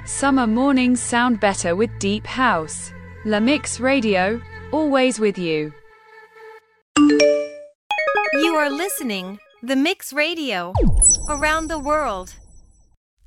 Summer mornings sound better with deep house. La Mix Radio, always with you. You are listening The Mix Radio around the world.